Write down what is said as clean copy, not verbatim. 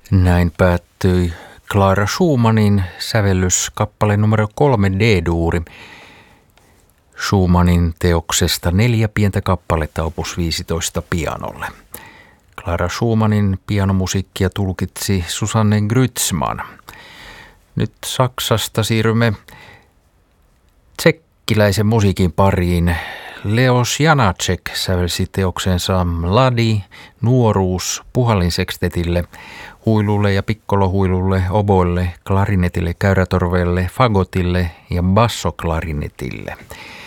Näin päättyi Clara Schumannin sävellyskappale numero 3 D-duuri Schumannin teoksesta 4 pientä kappaletta opus 15 pianolle. Clara Schumannin pianomusiikkia tulkitsi Susanne Grützmann. Nyt Saksasta siirrymme tsekkiläisen musiikin pariin. Leos Janáček sävelsi teoksensa Mladý, nuoruus, puhallinsekstetille, huilulle ja piccolohuilulle, oboille, klarinetille, käyrätorvelle, fagotille ja bassoklarinetille.